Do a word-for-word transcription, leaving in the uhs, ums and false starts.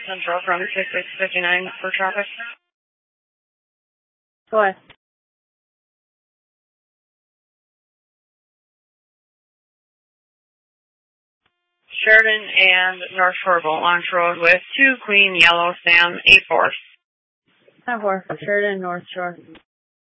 Central from six six five nine for traffic. Go ahead. Sheridan and North Shore Boat Launch Road with two Queen Yellow Sam eight four. ten four, Sheridan, North Shore.